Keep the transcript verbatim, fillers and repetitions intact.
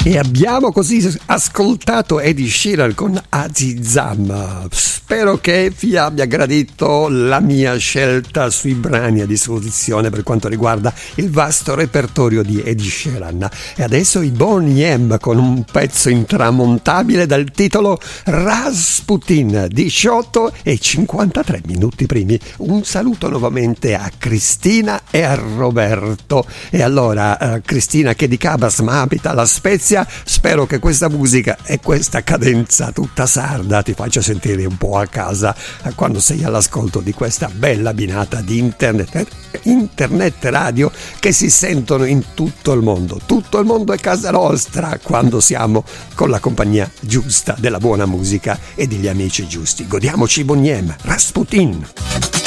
E abbiamo così ascoltato Eddie Sheeran con Azizam. Spero che vi abbia gradito la mia scelta sui brani a disposizione per quanto riguarda il vasto repertorio di Eddie Sheeran. E adesso i Boney M con un pezzo intramontabile dal titolo Rasputin, diciotto e cinquantatré minuti primi. Un saluto nuovamente a Cristina e a Roberto. E allora, eh, Cristina che di Cabas ma abita La Spezia, spero che questa musica e questa cadenza tutta sarda ti faccia sentire un po' a casa quando sei all'ascolto di questa bella binata di internet, internet radio che si sentono in tutto il mondo. Tutto il mondo è casa nostra quando siamo con la compagnia giusta della buona musica e degli amici giusti. Godiamoci Boney M, Rasputin.